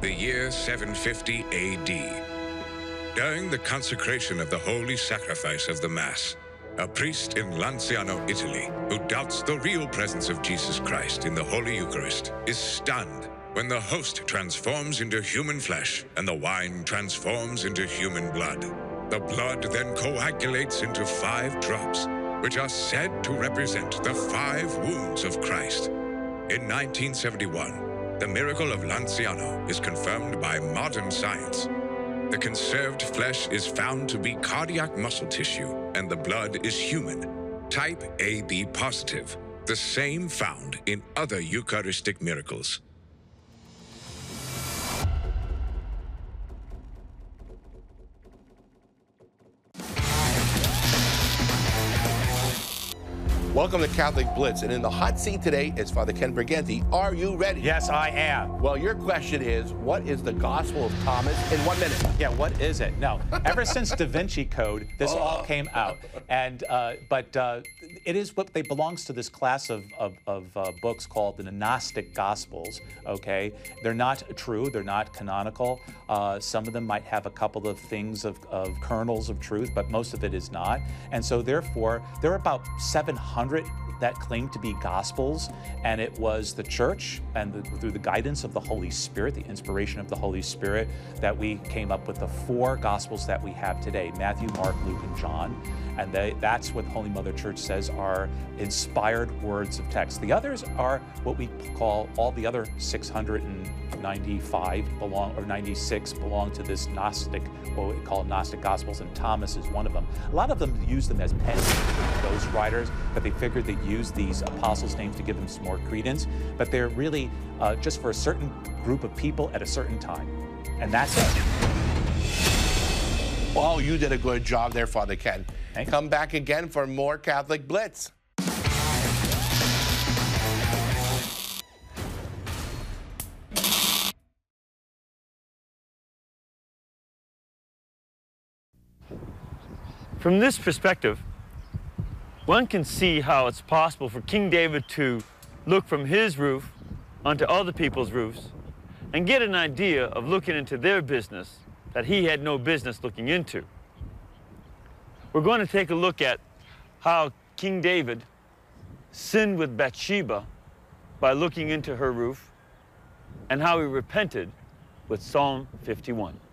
the year 750 AD. During the consecration of the holy sacrifice of the Mass, a priest in Lanciano, Italy, who doubts the real presence of Jesus Christ in the Holy Eucharist, is stunned when the host transforms into human flesh and the wine transforms into human blood. The blood then coagulates into 5 drops, which are said to represent the 5 wounds of Christ. In 1971, the miracle of Lanciano is confirmed by modern science. The conserved flesh is found to be cardiac muscle tissue, and the blood is human, type AB positive, the same found in other Eucharistic miracles. Welcome to Catholic Blitz, and in the hot seat today is Father Ken Briganti. Are you ready? Yes, I am. Well, your question is, what is the Gospel of Thomas in 1 minute? Yeah, what is it? No, ever since Da Vinci Code, this all came out, and it is what belongs to this class of books called the Gnostic Gospels. Okay, they're not true, they're not canonical. Some of them might have a couple of things of kernels of truth, but most of it is not. And so, therefore, there are about 700 that claim to be Gospels, and it was the Church and through the guidance of the Holy Spirit, the inspiration of the Holy Spirit, that we came up with the 4 Gospels that we have today: Matthew, Mark, Luke, and John. And that's what Holy Mother Church says are inspired words of text. The others are what we call, all the other 695 or 96 belong to this Gnostic, what we call Gnostic Gospels, and Thomas is one of them. A lot of them use them as pen names, those writers, but they figured they'd use these apostles' names to give them some more credence. But they're really just for a certain group of people at a certain time. And that's it. Oh, you did a good job there, Father Ken. Thanks. Come back again for more Catholic Blitz. From this perspective, one can see how it's possible for King David to look from his roof onto other people's roofs and get an idea of looking into their business that he had no business looking into. We're going to take a look at how King David sinned with Bathsheba by looking into her roof, and how he repented with Psalm 51.